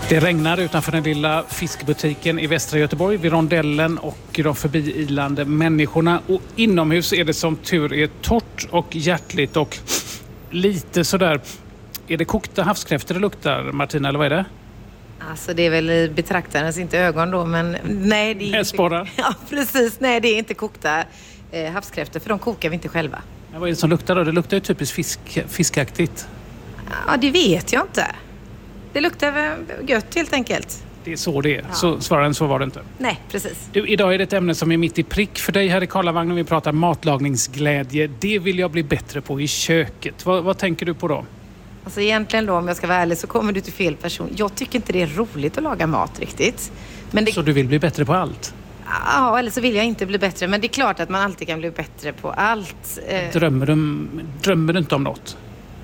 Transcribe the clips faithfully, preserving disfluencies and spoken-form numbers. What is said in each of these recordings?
Det regnar utanför den lilla fiskbutiken i västra Göteborg vid rondellen och de förbiilande människorna. Och inomhus är det som tur är torrt och hjärtligt och lite sådär. Är det kokta havskräftor det luktar, Martina, eller vad är det? Alltså det är väl i betraktarens inte ögon då, men nej det är inte... Ja, precis. Nej, det är inte kokta eh, havskräftor, för de kokar vi inte själva. Men vad är det som luktar då? Det luktar ju typiskt fisk, fiskaktigt. Ja, det vet jag inte. Det luktar gött helt enkelt. Det är så det är. Ja. Så svararen så var det inte. Nej, precis. Du, idag är det ett ämne som är mitt i prick för dig här i Karlavagnen. Vi pratar matlagningsglädje. Det vill jag bli bättre på i köket. Vad, vad tänker du på då? Alltså egentligen då, om jag ska vara ärlig, så kommer du till fel person. Jag tycker inte det är roligt att laga mat riktigt. Men det... Så du vill bli bättre på allt? Ja, eller så vill jag inte bli bättre. Men det är klart att man alltid kan bli bättre på allt. Drömmer du, drömmer du inte om något?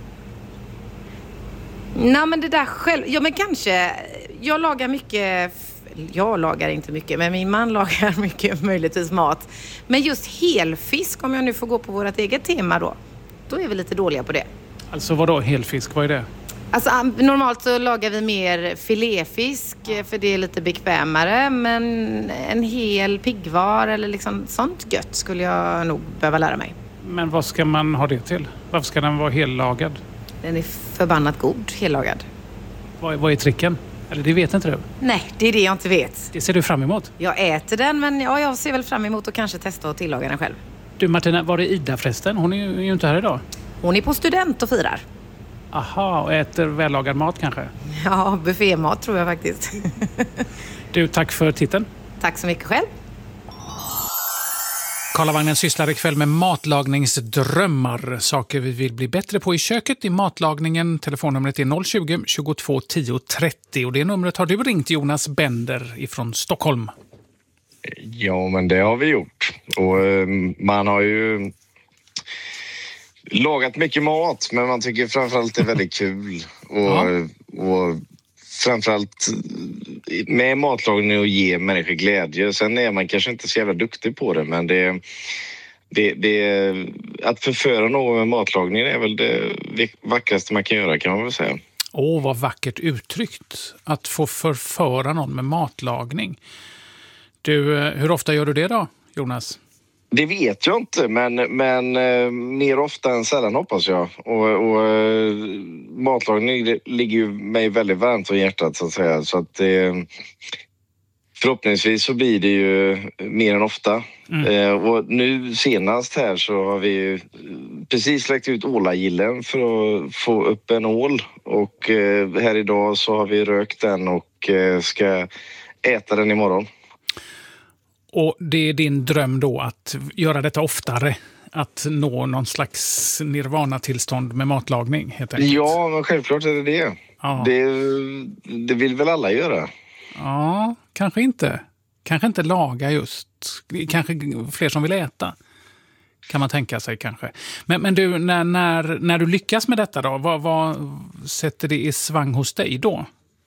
Nej, men det där själv... Ja, men kanske... Jag lagar mycket... Jag lagar inte mycket, men min man lagar mycket möjligtvis mat. Men just helfisk, om jag nu får gå på vårt eget tema då, då är vi lite dåliga på det. Alltså vad då helfisk? Vad är det? Alltså normalt så lagar vi mer filéfisk, för det är lite bekvämare. Men en hel piggvar eller liksom sånt gött skulle jag nog behöva lära mig. Men vad ska man ha det till? Varför ska den vara hellagad? Den är förbannat god, hellagad. Vad, vad är tricken? Eller det vet inte du? Nej, det är det jag inte vet. Det ser du fram emot? Jag äter den, men ja, jag ser väl fram emot att kanske testa att tillaga den själv. Du Martina, var är Ida förresten? Hon är ju, är ju inte här idag. Hon är på student och firar. Aha, och äter vällagad mat kanske? Ja, buffémat tror jag faktiskt. Du, tack för titeln. Tack så mycket själv. Karlavagnen sysslar ikväll med matlagningsdrömmar. Saker vi vill bli bättre på i köket i matlagningen. Telefonnumret är noll tjugo, tjugotvå, tio, trettio. Och det numret har du ringt Jonas Bender ifrån Stockholm. Ja, men det har vi gjort. Och eh, man har ju lagat mycket mat, men man tycker framförallt det är väldigt kul. Och, ja. och framförallt med matlagning och ge människor glädje. Sen är man kanske inte så jävla duktig på det, men det, det, det att förföra någon med matlagning är väl det vackraste man kan göra, kan man väl säga. Åh, oh, vad vackert uttryckt. Att få förföra någon med matlagning. Du, hur ofta gör du det då, Jonas? Det vet jag inte, men, men eh, mer ofta än sällan hoppas jag. Och, och eh, matlagning ligger ju mig väldigt varmt om hjärtat så att säga. Så att eh, förhoppningsvis så blir det ju mer än ofta. Mm. Eh, och nu senast här så har vi precis släckt ut ålagillen för att få upp en ål. Och eh, här idag så har vi rökt den och eh, ska äta den imorgon. Och det är din dröm då att göra detta oftare? Att nå någon slags nirvana-tillstånd med matlagning, helt enkelt? Ja, men självklart är det det. Ja. Det. Det vill väl alla göra? Ja, kanske inte. Kanske inte laga just. Kanske fler som vill äta. Kan man tänka sig kanske. Men, men du, när, när, när du lyckas med detta då, vad, vad sätter det i svang hos dig då?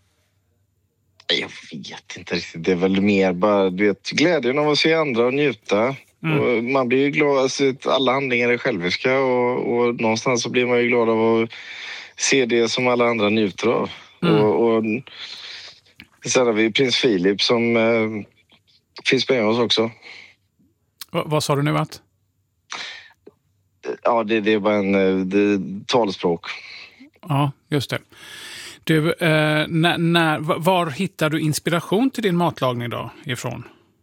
Jag vet inte riktigt. Det är väl mer bara, du vet, glädjen av att se andra och njuta. Mm. Och man blir ju glad, alltså, alla handlingar är själviska och, och någonstans så blir man ju glad av att se det som alla andra njuter av. Mm. Och, och sen har vi prins Philip som eh, finns med oss också. V- vad sa du nu att? Ja, det, det är bara en det, talspråk. Ja, just det. Du, eh, när, när, var hittar du inspiration till din matlagning då ifrån?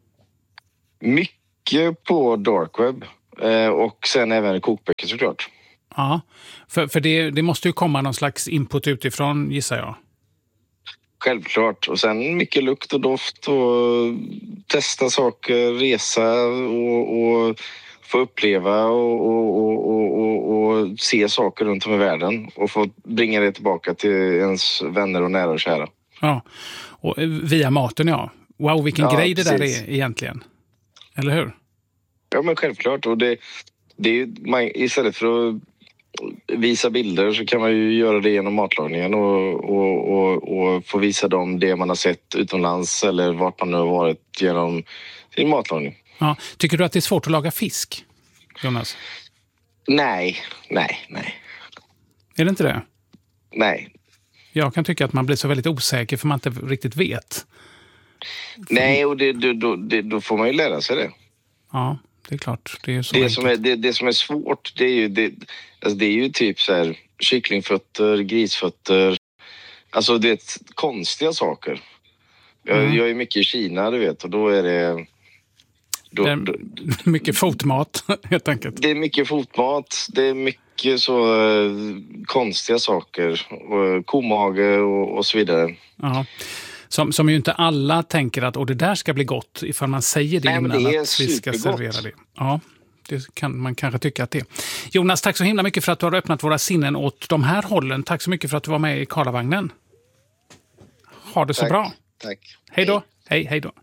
Mycket på dark web eh, och sen även kokböcker såklart. Ja, för, för det, det måste ju komma någon slags input utifrån, gissar jag. Självklart. Och sen mycket lukt och doft och testa saker, resa och, och få uppleva och, och, och, och, och se saker runt om i världen och få bringa det tillbaka till ens vänner och nära och kära. Ja, och via maten, ja. Wow, vilken ja, grej det precis. där är egentligen. Eller hur? Ja, men självklart. Och det, det är ju, man, istället för att visa bilder så kan man ju göra det genom matlagningen och, och, och, och få visa dem det man har sett utomlands eller vart man nu har varit genom sin matlagning. Ja. Tycker du att det är svårt att laga fisk, Jonas? Nej, nej, nej. Är det inte det? Nej. Jag kan tycka att man blir så väldigt osäker för man inte riktigt vet. Nej, och det, det, då, det, då får man ju lära sig det. Ja, det är klart. Det, är så det, som, är, det, det som är svårt, det är ju, det, alltså det är ju typ så här kycklingfötter, grisfötter. Alltså det är konstiga saker. Jag, mm. jag är mycket i Kina, du vet, och då är det... Då, det är då, mycket fotmat, helt enkelt. Det är mycket fotmat, det är mycket så uh, konstiga saker. Och komage och, och så vidare. Ja. Som, som ju inte alla tänker att och det där ska bli gott ifall man säger det. Nej, innan det att vi ska servera det. Ja, det kan man kanske tycka att det är. Jonas, tack så himla mycket för att du har öppnat våra sinnen åt de här hållen. Tack så mycket för att du var med i Karlavagnen. Ha det så tack, bra. Tack. Hej då. Hej, hej då.